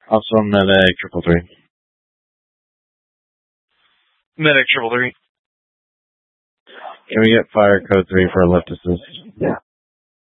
Also, medic 333. Medic 333. Can we get fire code 3 for a lift assist? Yeah.